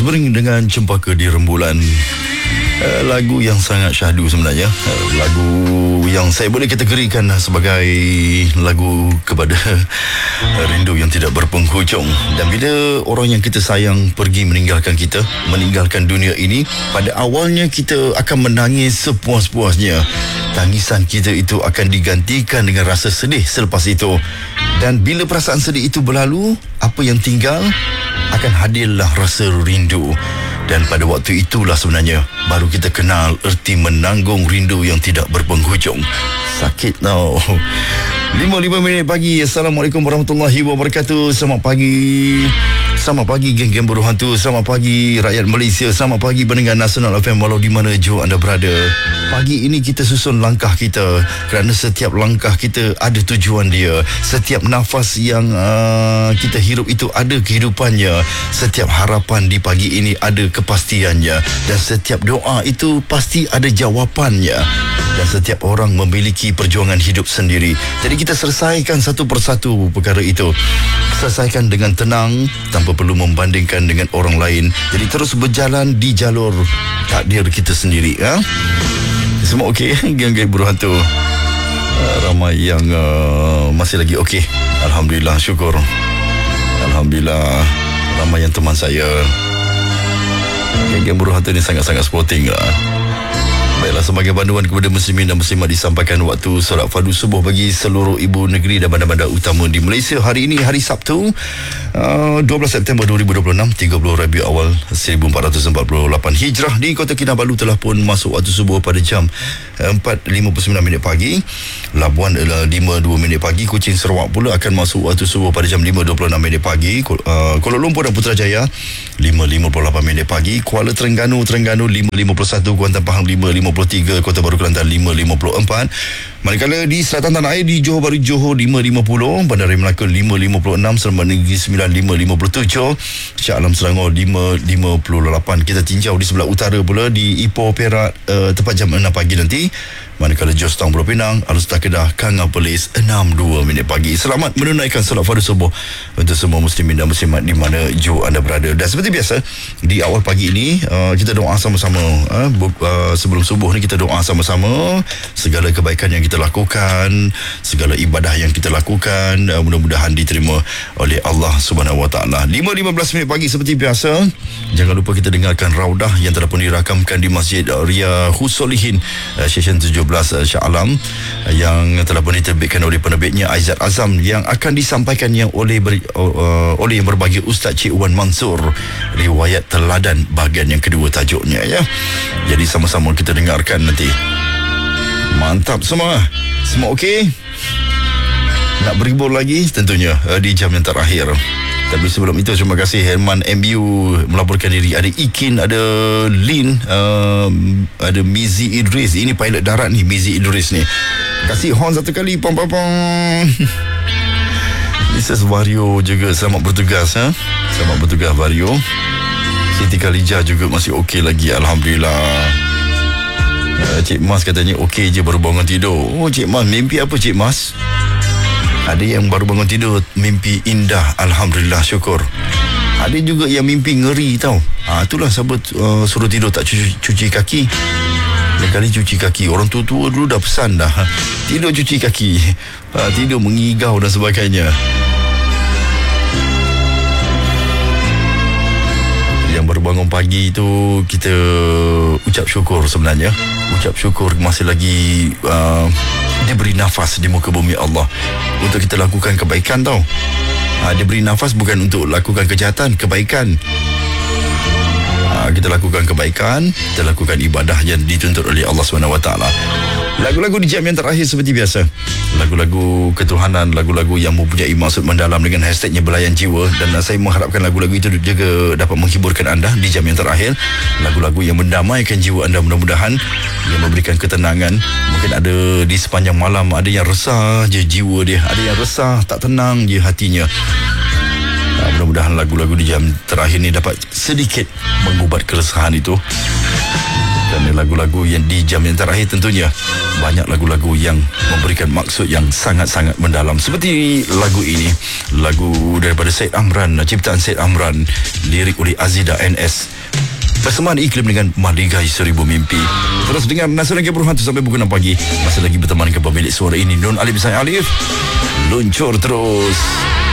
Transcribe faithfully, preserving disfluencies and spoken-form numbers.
Sembering dengan Cempaka di Rembulan. uh, Lagu yang sangat syahdu sebenarnya. uh, Lagu yang saya boleh kategorikan sebagai lagu kepada uh, rindu yang tidak berpenghujung. Dan bila orang yang kita sayang pergi meninggalkan kita, meninggalkan dunia ini, pada awalnya kita akan menangis sepuas-puasnya. Tangisan kita itu akan digantikan dengan rasa sedih selepas itu. Dan bila perasaan sedih itu berlalu, apa yang tinggal akan hadirlah rasa rindu. Dan pada waktu itulah sebenarnya baru kita kenal erti menanggung rindu yang tidak berpenghujung. Sakit tau. lima puluh lima minit pagi. Assalamualaikum warahmatullahi wabarakatuh. Selamat pagi. Selamat pagi geng-geng buruh hantu. Selamat pagi rakyat Malaysia. Selamat pagi pendengar Nasional F M walau di mana jua anda berada. Pagi ini kita susun langkah kita, kerana setiap langkah kita ada tujuan dia. Setiap nafas yang uh, kita hirup itu ada kehidupannya. Setiap harapan di pagi ini ada kepastiannya. Dan setiap doa itu pasti ada jawapannya. Dan setiap orang memiliki perjuangan hidup sendiri. Jadi kita selesaikan satu persatu perkara itu. Selesaikan dengan tenang, tanpa perlu membandingkan dengan orang lain. Jadi terus berjalan di jalur takdir kita sendiri. Ha? Semua okey, geng-geng buruh hantu. Uh, ramai yang uh, masih lagi okey. Alhamdulillah, syukur. Alhamdulillah, ramai yang teman saya. Geng-geng buruh hantu ni sangat-sangat sporting lah. Baiklah, sebagai panduan kepada muslimin dan muslimat disampaikan waktu solat fardu subuh bagi seluruh ibu negeri dan bandar-bandar utama di Malaysia. Hari ini hari Sabtu, uh, dua belas September dua ribu dua puluh enam, tiga puluh Rabiul Awal seribu empat ratus empat puluh lapan Hijrah. Di Kota Kinabalu telah pun masuk waktu subuh pada jam empat lima puluh sembilan minit pagi. Labuan adalah lima dua minit pagi. Kuching Sarawak pula akan masuk waktu subuh pada jam lima dua puluh enam minit pagi. uh, Kuala Lumpur dan Putrajaya lima lima puluh lapan minit pagi. Kuala Terengganu Terengganu lima lima puluh satu. Kuantan Pahang lima lima puluh tiga. Kota Baru Kelantan lima lima puluh empat. Manakala di selatan tanah air, di Johor Bahru Johor lima lima puluh, Bandaraya Melaka lima lima puluh enam, Seremban Negeri Sembilan lima lima puluh tujuh, Shah Alam Selangor lima lima puluh lapan. Kita tinjau di sebelah utara pula, di Ipoh Perak uh, tepat jam enam pagi nanti. Manakala Jos Town Pulau Pinang, Alustar Kedah, Kanga Perlis enam dua minit pagi. Selamat menunaikan solat fardu subuh untuk semua muslimin dan muslimat di mana jua anda berada. Dan seperti biasa, di awal pagi ini uh, kita doa sama-sama. uh, uh, Sebelum subuh ni kita doa sama-sama. Segala kebaikan yang kita lakukan, segala ibadah yang kita lakukan, uh, mudah-mudahan diterima oleh Allah Subhanahu Wa Taala. lima lima belas minit pagi seperti biasa. Jangan lupa kita dengarkan Raudah yang telah pun dirakamkan di Masjid Ria Husolihin, uh, Session tujuh belas Shah Alam, yang telah pun diterbitkan oleh penerbitnya Aizat Azam, yang akan disampaikannya oleh ber, uh, oleh yang berbahagia Ustaz Cik Wan Mansur. Riwayat Teladan bahagian yang kedua tajuknya, ya. Jadi sama-sama kita dengarkan nanti. Mantap semua. Semua okey? Nak berhibur lagi tentunya uh, di jam yang terakhir. Tapi sebelum itu, terima kasih Herman M U melaporkan diri. Ada Ikin, ada Lin, uh, ada Mizi Idris. Ini pilot darat ni, Mizi Idris ni. Kasih horn satu kali. Pom pom pom. Missus Vario juga selamat bertugas, ha? Selamat bertugas Vario. Siti Khalijah juga masih okey lagi, alhamdulillah. uh, Cik Mas katanya okey je, baru bangun tidur. Oh, Cik Mas, mimpi apa Cik Mas? Ada yang baru bangun tidur mimpi indah, alhamdulillah, syukur. Ada juga yang mimpi ngeri tau. ha, Itulah sebab uh, suruh tidur tak cuci, cuci kaki. Lain kali cuci kaki. Orang tua-tua dulu dah pesan dah, tidur cuci kaki, ha, tidur mengigau dan sebagainya. Yang baru bangun pagi tu, kita ucap syukur sebenarnya. Ucap syukur masih lagi uh, diberi nafas di muka bumi Allah untuk kita lakukan kebaikan tau. ha, Diberi nafas bukan untuk lakukan kejahatan, kebaikan. ha, Kita lakukan kebaikan, kita lakukan ibadah yang dituntut oleh Allah subhanahu wa taala. Lagu-lagu di jam yang terakhir seperti biasa, lagu-lagu ketuhanan, lagu-lagu yang mempunyai maksud mendalam dengan hashtagnya Belayan Jiwa. Dan saya mengharapkan lagu-lagu itu juga dapat menghiburkan anda di jam yang terakhir. Lagu-lagu yang mendamaikan jiwa anda, mudah-mudahan, yang memberikan ketenangan. Mungkin ada di sepanjang malam, ada yang resah je jiwa dia, ada yang resah, tak tenang je hatinya. Nah, mudah-mudahan lagu-lagu di jam terakhir ni dapat sedikit mengubat keresahan itu. Dan lagu-lagu yang di jam yang terakhir tentunya banyak lagu-lagu yang memberikan maksud yang sangat-sangat mendalam. Seperti lagu ini, lagu daripada Syed Amran, ciptaan Syed Amran, lirik oleh Azida N S. Persembahan iklim dengan Maligai Seribu Mimpi. Terus dengar Nasihat Lagi Berhantu sampai pukul enam pagi. Masih lagi berteman ke pemilik suara ini, Nun Alif Saya Alif. Luncur terus.